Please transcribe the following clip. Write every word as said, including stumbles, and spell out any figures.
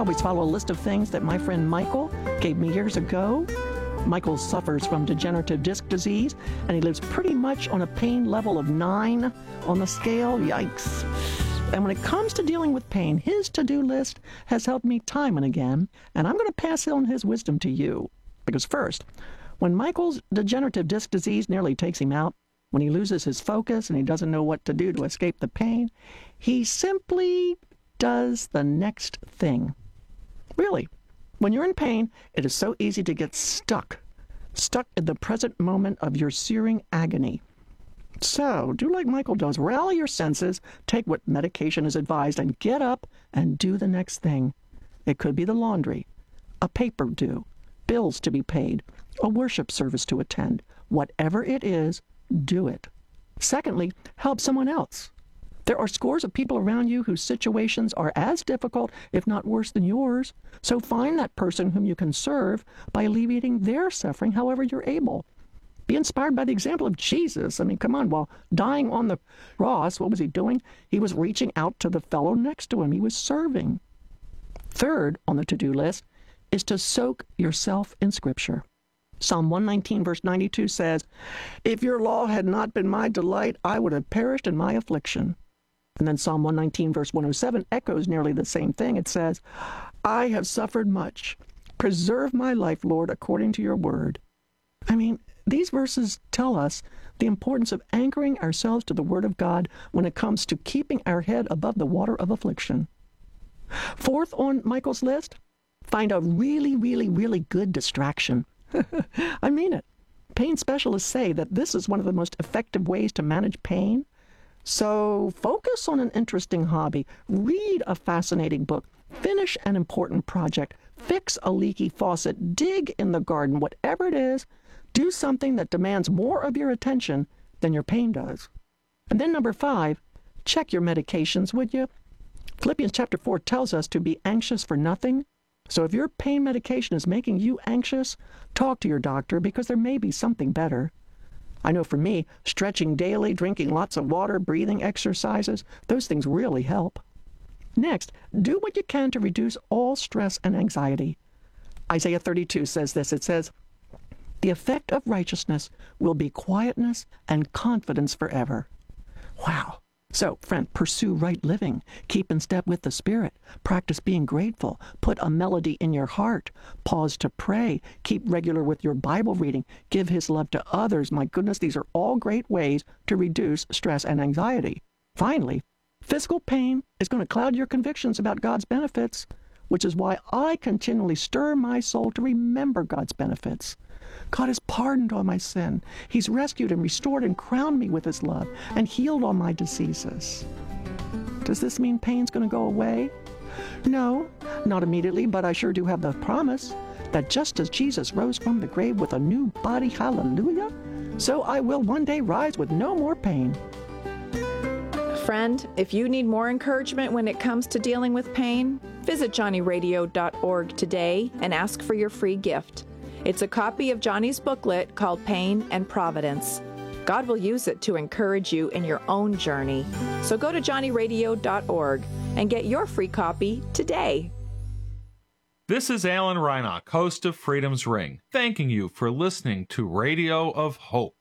always follow a list of things that my friend Michael gave me years ago. Michael suffers from degenerative disc disease, and he lives pretty much on a pain level of nine on the scale. Yikes. And when it comes to dealing with pain, his to-do list has helped me time and again, and I'm going to pass on his wisdom to you. Because first, when Michael's degenerative disc disease nearly takes him out, when he loses his focus and he doesn't know what to do to escape the pain, he simply does the next thing. Really, when you're in pain, it is so easy to get stuck, stuck in the present moment of your searing agony. So, do like Michael does. Rally your senses, take what medication is advised, and get up and do the next thing. It could be the laundry, a paper due, bills to be paid, a worship service to attend. Whatever it is, do it. Secondly, help someone else. There are scores of people around you whose situations are as difficult, if not worse than yours. So find that person whom you can serve by alleviating their suffering however you're able. Be inspired by the example of Jesus. I mean, come on, while dying on the cross, what was he doing? He was reaching out to the fellow next to him. He was serving. Third on the to-do list is to soak yourself in Scripture. Psalm one nineteen, verse ninety-two says, "If your law had not been my delight, I would have perished in my affliction." And then Psalm one nineteen, verse one oh seven echoes nearly the same thing. It says, "I have suffered much. Preserve my life, Lord, according to your word." I mean, these verses tell us the importance of anchoring ourselves to the Word of God when it comes to keeping our head above the water of affliction. Fourth on Michael's list, find a really, really, really good distraction. I mean it. Pain specialists say that this is one of the most effective ways to manage pain. So focus on an interesting hobby, read a fascinating book, finish an important project, fix a leaky faucet, dig in the garden, whatever it is. Do something that demands more of your attention than your pain does. And then number five, check your medications, would you? Philippians chapter four tells us to be anxious for nothing. So if your pain medication is making you anxious, talk to your doctor because there may be something better. I know for me, stretching daily, drinking lots of water, breathing exercises, those things really help. Next, do what you can to reduce all stress and anxiety. Isaiah thirty-two says this. It says, "The effect of righteousness will be quietness and confidence forever." Wow. So, friend, pursue right living. Keep in step with the Spirit. Practice being grateful. Put a melody in your heart. Pause to pray. Keep regular with your Bible reading. Give His love to others. My goodness, these are all great ways to reduce stress and anxiety. Finally, physical pain is going to cloud your convictions about God's benefits, which is why I continually stir my soul to remember God's benefits. God has pardoned all my sin. He's rescued and restored and crowned me with His love and healed all my diseases. Does this mean pain's going to go away? No, not immediately, but I sure do have the promise that just as Jesus rose from the grave with a new body, hallelujah, so I will one day rise with no more pain. Friend, if you need more encouragement when it comes to dealing with pain, visit johnny radio dot org today and ask for your free gift. It's a copy of Johnny's booklet called Pain and Providence. God will use it to encourage you in your own journey. So go to johnny radio dot org and get your free copy today. This is Alan Reinach, host of Freedom's Ring, thanking you for listening to Radio of Hope.